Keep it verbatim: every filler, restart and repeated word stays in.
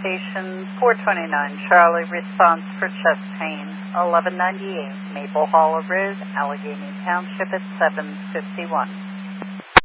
location four twenty-nine Charlie, response for chest pain, eleven ninety-eight Maple Hollow Road, Allegheny Township at seven fifty-one.